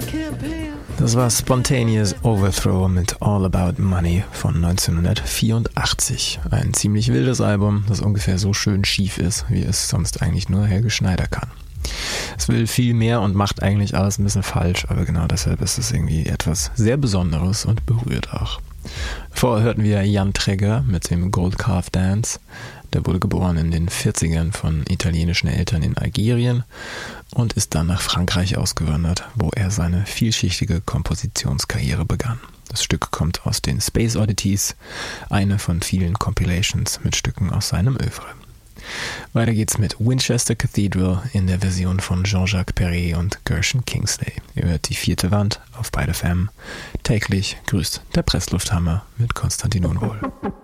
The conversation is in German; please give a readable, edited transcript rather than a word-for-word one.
Das war Spontaneous Overthrow mit All About Money von 1984. Ein ziemlich wildes Album, das ungefähr so schön schief ist, wie es sonst eigentlich nur Helge Schneider kann. Es will viel mehr und macht eigentlich alles ein bisschen falsch, aber genau deshalb ist es irgendwie etwas sehr Besonderes und berührt auch. Vorher hörten wir Jan Tregger mit dem Gold Calf Dance. Der wurde geboren in den 40ern von italienischen Eltern in Algerien und ist dann nach Frankreich ausgewandert, wo er seine vielschichtige Kompositionskarriere begann. Das Stück kommt aus den Space Oddities, eine von vielen Compilations mit Stücken aus seinem Œuvre. Weiter geht's mit Winchester Cathedral in der Version von Jean-Jacques Perret und Gershon Kingsley. Ihr hört die 4. Wand auf Byte FM. Täglich grüßt der Presslufthammer mit Konstantin Unwohl.